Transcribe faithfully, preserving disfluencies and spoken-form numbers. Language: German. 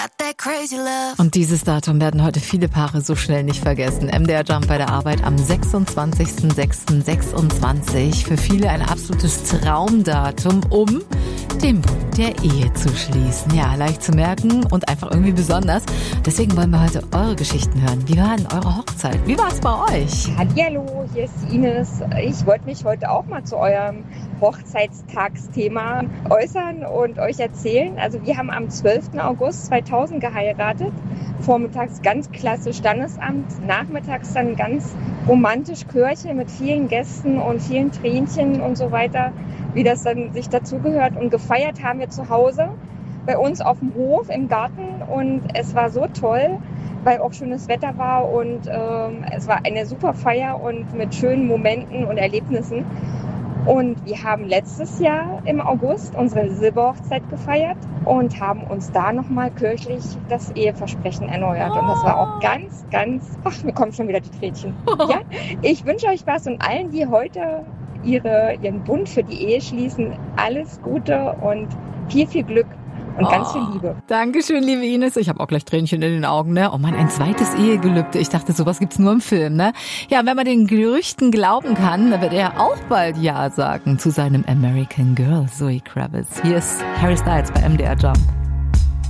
got that crazy love. Und dieses Datum werden heute viele Paare so schnell nicht vergessen. M D R Jump bei der Arbeit am sechsundzwanzigster sechster sechsundzwanzig. Für viele ein absolutes Traumdatum, um den Bund der Ehe zu schließen. Ja, leicht zu merken und einfach irgendwie besonders. Deswegen wollen wir heute eure Geschichten hören. Wie war denn eure Hochzeit? Wie war es bei euch? Hallihallo, hier ist die Ines. Ich wollte mich heute auch mal zu eurem Hochzeitstagsthema äußern und euch erzählen. Also wir haben am zwölften August zweitausend geheiratet. Vormittags ganz klasse Standesamt, nachmittags dann ganz romantisch Kirche mit vielen Gästen und vielen Tränchen und so weiter, wie das dann sich dazugehört. Und gefeiert haben wir zu Hause bei uns auf dem Hof im Garten und es war so toll, weil auch schönes Wetter war und ähm, es war eine super Feier und mit schönen Momenten und Erlebnissen. Und wir haben letztes Jahr im August unsere Silberhochzeit gefeiert und haben uns da nochmal kirchlich das Eheversprechen erneuert. Und das war auch ganz, ganz, ach, mir kommen schon wieder die Tränchen. Ja? Ich wünsche euch was und allen, die heute ihre, ihren Bund für die Ehe schließen, alles Gute und viel, viel Glück. Und ganz viel Liebe. Dankeschön, liebe Ines. Ich habe auch gleich Tränchen in den Augen, ne? Oh Mann, ein zweites Ehegelübde. Ich dachte, sowas gibt's nur im Film, ne? Ja, wenn man den Gerüchten glauben kann, dann wird er auch bald Ja sagen zu seinem American Girl, Zoe Kravitz. Hier ist Harry Styles bei M D R Jump.